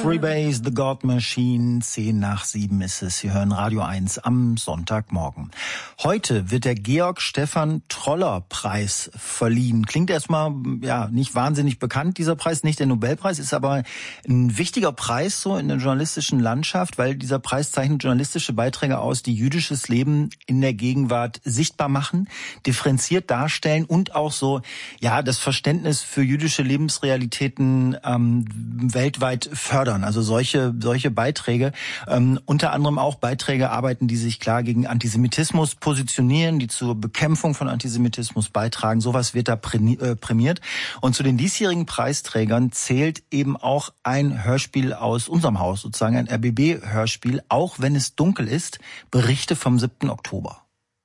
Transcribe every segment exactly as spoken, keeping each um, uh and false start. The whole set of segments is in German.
Freebase, The God Machine, zehn nach sieben ist es. Sie hören Radio eins am Sonntagmorgen. Heute wird der Georg-Stephan-Troller-Preis verliehen. Klingt erstmal ja nicht wahnsinnig bekannt, dieser Preis, nicht der Nobelpreis, ist aber ein wichtiger Preis so in der journalistischen Landschaft, weil dieser Preis zeichnet journalistische Beiträge aus, die jüdisches Leben in der Gegenwart sichtbar machen, differenziert darstellen und auch so ja das Verständnis für jüdische Lebensrealitäten ähm, weltweit fördern. Also solche solche Beiträge, ähm, unter anderem auch Beiträge arbeiten, die sich klar gegen Antisemitismus positionieren, die zur Bekämpfung von Antisemitismus beitragen. Sowas wird da prämiert. Und zu den diesjährigen Preisträgern zählt eben auch ein Hörspiel aus unserem Haus, sozusagen ein R B B-Hörspiel, auch wenn es dunkel ist, Berichte vom siebten Oktober.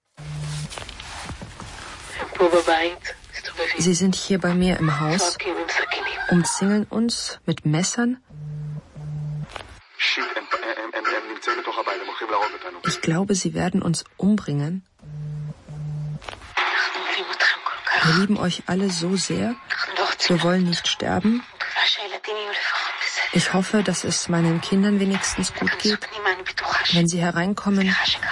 Sie sind hier bei mir im Haus, umzingeln uns mit Messern. Ich glaube, sie werden uns umbringen. Wir lieben euch alle so sehr. Wir wollen nicht sterben. Ich hoffe, dass es meinen Kindern wenigstens gut geht, wenn sie hereinkommen.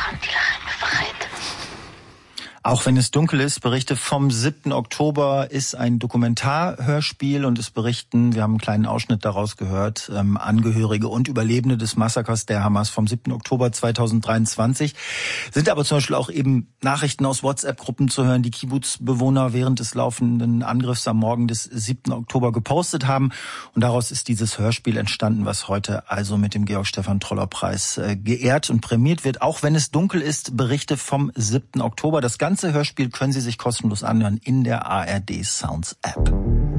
Auch wenn es dunkel ist, Berichte vom siebten Oktober ist ein Dokumentarhörspiel und es berichten, wir haben einen kleinen Ausschnitt daraus gehört, ähm, Angehörige und Überlebende des Massakers der Hamas vom siebten Oktober zweitausenddreiundzwanzig. Sind aber zum Beispiel auch eben Nachrichten aus WhatsApp-Gruppen zu hören, die Kibbutz-Bewohner während des laufenden Angriffs am Morgen des siebten Oktober gepostet haben. Und daraus ist dieses Hörspiel entstanden, was heute also mit dem Georg-Stephan-Troller-Preis äh, geehrt und prämiert wird. Auch wenn es dunkel ist, Berichte vom siebten Oktober. Das ganze Hörspiel können Sie sich kostenlos anhören in der A R D Sounds App.